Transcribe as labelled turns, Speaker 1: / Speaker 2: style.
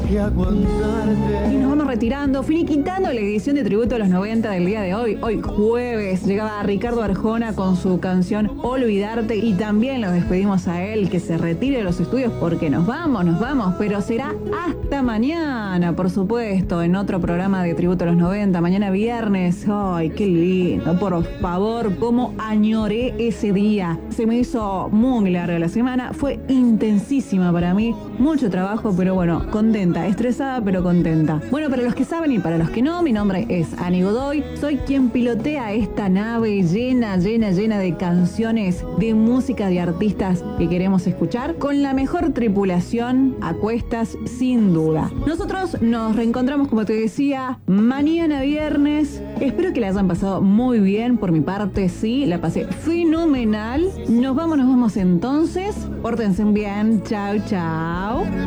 Speaker 1: que aguantarte.
Speaker 2: Y nos vamos retirando, finiquitando la edición de Tributo a los 90 del día de hoy. Hoy jueves llegaba Ricardo Arjona con su canción Olvidarte y también lo despedimos a él, que se retire de los estudios porque nos vamos, pero será hasta mañana, por supuesto, en otro programa de Tributo a los 90, mañana viernes. Ay, qué lindo, por favor, cómo añoré ese día. Se me hizo muy larga la semana, fue intensísima para mí, mucho trabajo, pero bueno, contenta, estresada pero contenta. Bueno, para los que saben y para los que no, mi nombre es Ani Godoy, soy quien pilotea esta nave llena de canciones, de música, de artistas que queremos escuchar, con la mejor tripulación a cuestas, sin duda. Nosotros nos reencontramos, como te decía, mañana viernes. Espero que la hayan pasado muy bien, por mi parte sí, la pasé fenomenal. Nos vamos entonces, pórtense bien, chao.